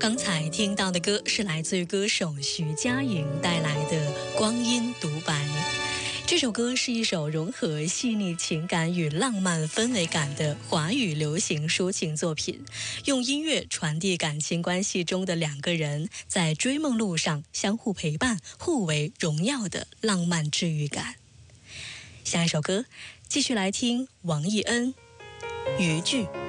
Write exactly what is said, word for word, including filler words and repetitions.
刚才听到的歌是来自于歌手徐佳莹带来的《光阴独白》。这首歌是一首融合细腻情感与浪漫氛围感的华语流行抒情作品，用音乐传递感情关系中的两个人在追梦路上相互陪伴、互为荣耀的浪漫治愈感。下一首歌，继续来听王艺恩《渔具》。